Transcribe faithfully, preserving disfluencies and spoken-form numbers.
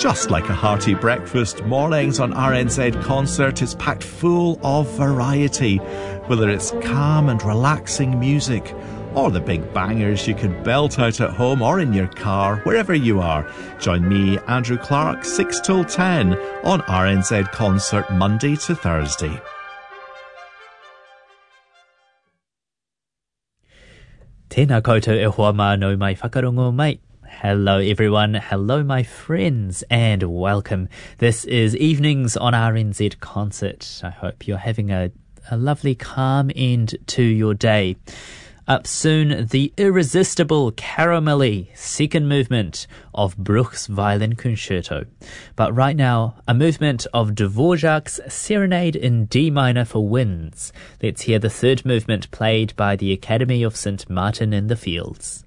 Just like a hearty breakfast, mornings on R N Z Concert is packed full of variety, whether it's calm and relaxing music or the big bangers you can belt out at home or in your car, wherever you are. Join me, Andrew Clark, six till ten on R N Z Concert Monday to Thursday. Tēnā koutou e hoa mānau mai whakarongo mai. Hello everyone, hello my friends, and welcome. This is Evenings on R N Z Concert. I hope you're having a, a lovely calm end to your day. Up soon, the irresistible Caramelli second movement of Bruch's Violin Concerto. But right now, a movement of Dvorak's Serenade in D minor for winds. Let's hear the third movement played by the Academy of Saint Martin in the Fields.